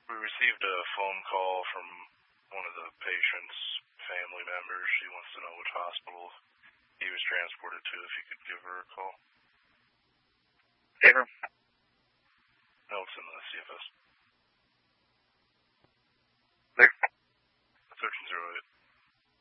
We received a phone call from one of the patient's family members. She wants to know which hospital he was transported to, if you could give her a call. Favor? No, it's in the CFS.